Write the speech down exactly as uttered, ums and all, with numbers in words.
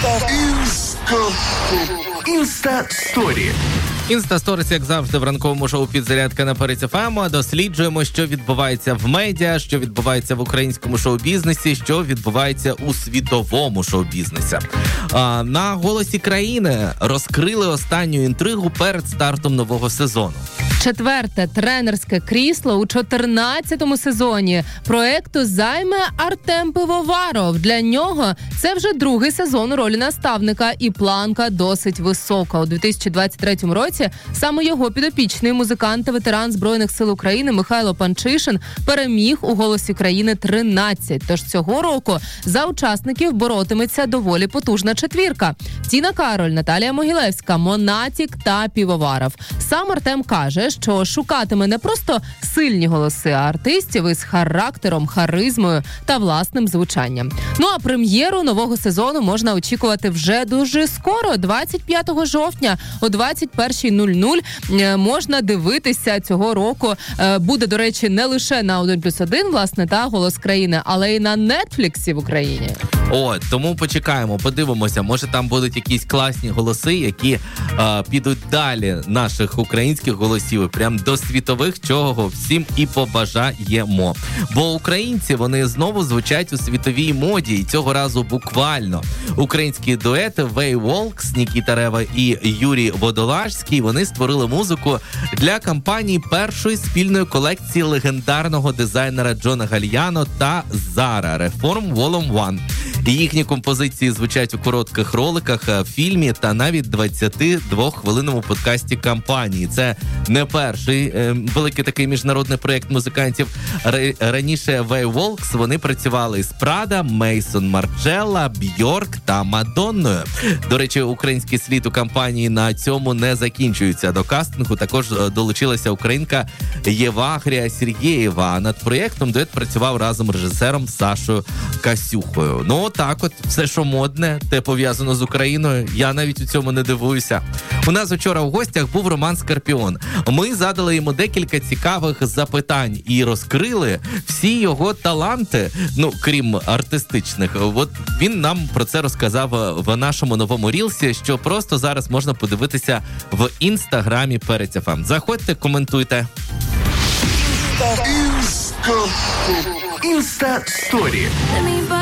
Інста-сторі. Інста-сторіс, як завжди, в ранковому шоу «Підзарядка» на Перець еф ем. Досліджуємо, що відбувається в медіа, що відбувається в українському шоу-бізнесі, що відбувається у світовому шоу-бізнесі. А, на «Голосі країни» розкрили останню інтригу перед стартом нового сезону. Четверте тренерське крісло у чотирнадцятому сезоні проекту займе Артем Пивоваров. Для нього це вже другий сезон у ролі наставника, і планка досить висока. У дві тисячі двадцять третьому році саме його підопічний музикант та ветеран Збройних сил України Михайло Панчишин переміг у «Голосі країни» тринадцять. Тож цього року за учасників боротиметься доволі потужна четвірка. Тіна Кароль, Наталія Могилевська, Монатік та Пивоваров. Сам Артем каже, що шукатиме не просто сильні голоси, а артистів із характером, харизмою та власним звучанням. Ну а прем'єру нового сезону можна очікувати вже дуже скоро, двадцять п'ятого жовтня о двадцять перша нуль нуль. Можна дивитися цього року. Буде, до речі, не лише на один плюс один, власне, та «Голос країни», але й на Нетфліксі в Україні. О, тому почекаємо, подивимося, може там будуть якісь класні голоси, які е, підуть далі наших українських голосів, прям до світових, чого всім і побажаємо. Бо українці, вони знову звучать у світовій моді, і цього разу буквально. Українські дуети Вей Волкс, Нікіта Рева і Юрій Водолажський, вони створили музику для кампанії першої спільної колекції легендарного дизайнера Джона Гальяно та Зара Reform Volume один. Їхні композиції звучать у коротких роликах, фільмі та навіть двадцятидвохвилинному подкасті кампанії. Це не перший е, великий такий міжнародний проєкт музикантів. Р- раніше Вей Волкс, вони працювали з Прада, Мейсон Марджелла, Бьорк та Мадонною. До речі, український слід у кампанії на цьому не закінчується. До кастингу також долучилася українка Євагрія Сергєєва. Над проєктом дует працював разом з режисером Сашою Касюхою. Ну, так от, все, що модне, те пов'язано з Україною, я навіть у цьому не дивуюся. У нас вчора в гостях був Роман Скорпіон. Ми задали йому декілька цікавих запитань і розкрили всі його таланти, ну, крім артистичних. От він нам про це розказав в нашому новому рілсі, що просто зараз можна подивитися в інстаграмі Перець еф ем. Заходьте, коментуйте. Інста-сторі.